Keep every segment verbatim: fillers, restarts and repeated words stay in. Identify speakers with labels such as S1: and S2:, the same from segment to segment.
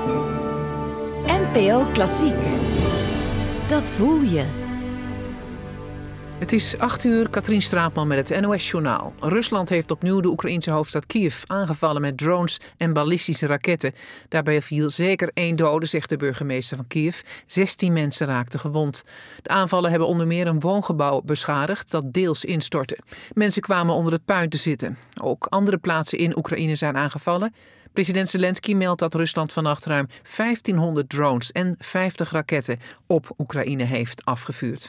S1: N P O Klassiek. Dat voel je.
S2: Het is acht uur, Katrien Straatman met het N O S-journaal. Rusland heeft opnieuw de Oekraïense hoofdstad Kiev aangevallen met drones en ballistische raketten. Daarbij viel zeker één dode, zegt de burgemeester van Kiev. zestien mensen raakten gewond. De aanvallen hebben onder meer een woongebouw beschadigd dat deels instortte. Mensen kwamen onder het puin te zitten. Ook andere plaatsen in Oekraïne zijn aangevallen. President Zelensky meldt dat Rusland vannacht ruim vijftienhonderd drones en vijftig raketten op Oekraïne heeft afgevuurd.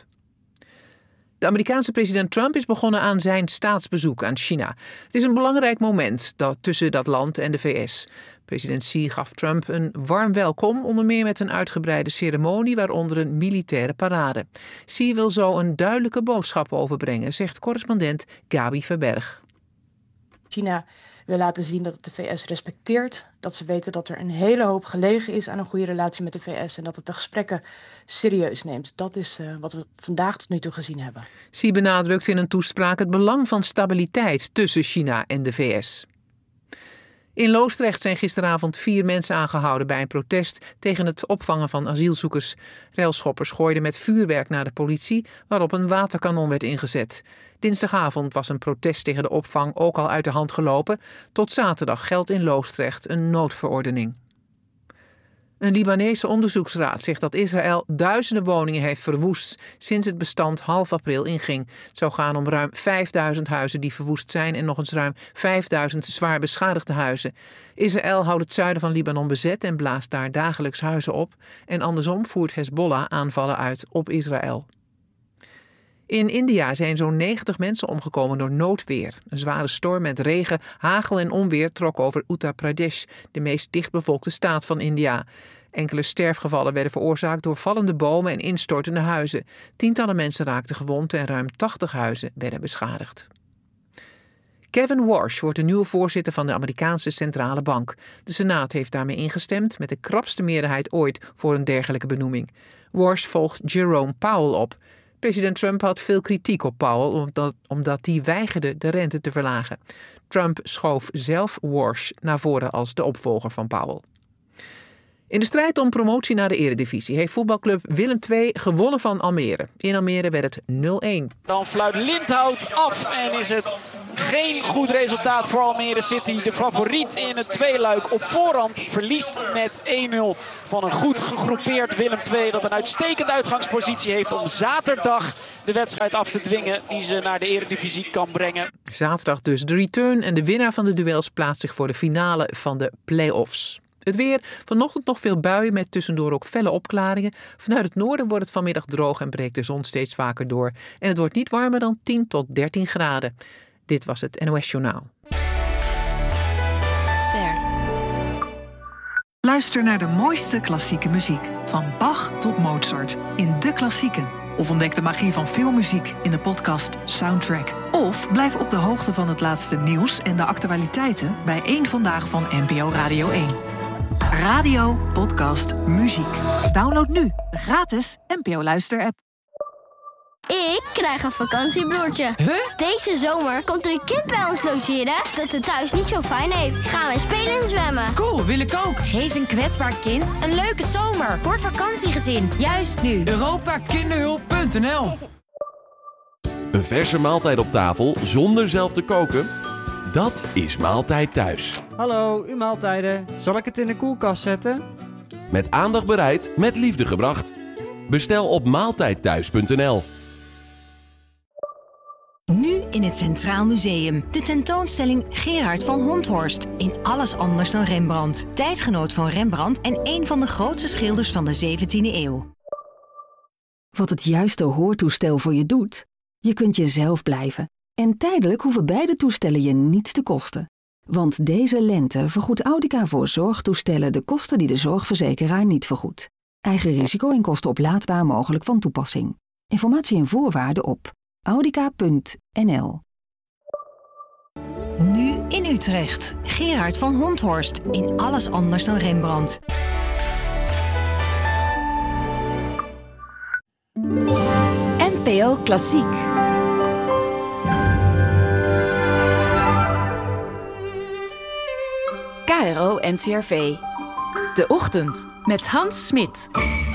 S2: De Amerikaanse president Trump is begonnen aan zijn staatsbezoek aan China. Het is een belangrijk moment dat tussen dat land en de V S. President Xi gaf Trump een warm welkom, onder meer met een uitgebreide ceremonie, waaronder een militaire parade. Xi wil zo een duidelijke boodschap overbrengen, zegt correspondent Gabi Verberg.
S3: China wil laten zien dat het de V S respecteert, dat ze weten dat er een hele hoop gelegen is aan een goede relatie met de V S en dat het de gesprekken serieus neemt. Dat is uh, wat we vandaag tot nu toe gezien hebben.
S2: Xi benadrukt in een toespraak het belang van stabiliteit tussen China en de V S. In Loosdrecht zijn gisteravond vier mensen aangehouden bij een protest tegen het opvangen van asielzoekers. Railschoppers gooiden met vuurwerk naar de politie, waarop een waterkanon werd ingezet. Dinsdagavond was een protest tegen de opvang ook al uit de hand gelopen. Tot zaterdag geldt in Loosdrecht een noodverordening. Een Libanese onderzoeksraad zegt dat Israël duizenden woningen heeft verwoest sinds het bestand half april inging. Het zou gaan om ruim vijfduizend huizen die verwoest zijn en nog eens ruim vijfduizend zwaar beschadigde huizen. Israël houdt het zuiden van Libanon bezet en blaast daar dagelijks huizen op. En andersom voert Hezbollah aanvallen uit op Israël. In India zijn zo'n negentig mensen omgekomen door noodweer. Een zware storm met regen, hagel en onweer trok over Uttar Pradesh, de meest dichtbevolkte staat van India. Enkele sterfgevallen werden veroorzaakt door vallende bomen en instortende huizen. Tientallen mensen raakten gewond en ruim tachtig huizen werden beschadigd. Kevin Warsh wordt de nieuwe voorzitter van de Amerikaanse Centrale Bank. De Senaat heeft daarmee ingestemd met de krapste meerderheid ooit voor een dergelijke benoeming. Warsh volgt Jerome Powell op. President Trump had veel kritiek op Powell omdat, omdat die weigerde de rente te verlagen. Trump schoof zelf Warsh naar voren als de opvolger van Powell. In de strijd om promotie naar de Eredivisie heeft voetbalclub Willem twee gewonnen van Almere. In Almere werd het nul-een.
S4: Dan fluit Lindhout af en is het geen goed resultaat voor Almere City. De favoriet in het tweeluik op voorhand verliest met één nul van een goed gegroepeerd Willem twee. Dat een uitstekende uitgangspositie heeft om zaterdag de wedstrijd af te dwingen die ze naar de Eredivisie kan brengen.
S2: Zaterdag dus de return en de winnaar van de duels plaatst zich voor de finale van de play-offs. Het weer, vanochtend nog veel buien met tussendoor ook felle opklaringen. Vanuit het noorden wordt het vanmiddag droog en breekt de zon steeds vaker door. En het wordt niet warmer dan tien tot dertien graden. Dit was het N O S-journaal.
S5: Ster.
S6: Luister naar de mooiste klassieke muziek. Van Bach tot Mozart in De Klassieken. Of ontdek de magie van filmmuziek in de podcast Soundtrack. Of blijf op de hoogte van het laatste nieuws en de actualiteiten bij één Vandaag van N P O Radio één. Radio, podcast, muziek. Download nu de gratis N P O Luister-app.
S7: Ik krijg een vakantiebroertje.
S6: Huh?
S7: Deze zomer komt er een kind bij ons logeren dat het thuis niet zo fijn heeft. Gaan wij spelen en zwemmen.
S6: Cool, wil ik ook.
S5: Geef een kwetsbaar kind een leuke zomer voor het vakantiegezin. Juist nu.
S6: Europa Kinderhulp punt n l.
S8: Een verse maaltijd op tafel zonder zelf te koken? Dat is Maaltijd Thuis.
S9: Hallo, uw maaltijden. Zal ik het in de koelkast zetten?
S8: Met aandacht bereid, met liefde gebracht. Bestel op maaltijdthuis punt n l.
S10: Nu in het Centraal Museum. De tentoonstelling Gerard van Honthorst. In alles anders dan Rembrandt. Tijdgenoot van Rembrandt en een van de grootste schilders van de zeventiende eeuw.
S11: Wat het juiste hoortoestel voor je doet? Je kunt jezelf blijven. En tijdelijk hoeven beide toestellen je niets te kosten. Want deze lente vergoedt Audica voor zorgtoestellen de kosten die de zorgverzekeraar niet vergoedt. Eigen risico en kosten oplaadbaar mogelijk van toepassing. Informatie en voorwaarden op audica punt n l.
S10: Nu in Utrecht. Gerard van Honthorst. In alles anders dan Rembrandt.
S1: N P O Klassiek.
S12: K R O N C R V.
S1: De Ochtend met Hans Smit.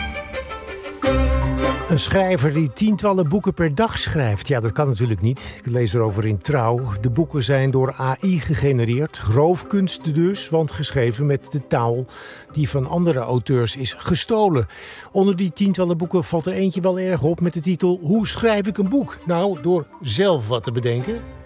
S12: Een schrijver die tientallen boeken per dag schrijft. Ja, dat kan natuurlijk niet. Ik lees erover in Trouw. De boeken zijn door A I gegenereerd. Roofkunst dus, want geschreven met de taal die van andere auteurs is gestolen. Onder die tientallen boeken valt er eentje wel erg op met de titel Hoe schrijf ik een boek? Nou, door zelf wat te bedenken.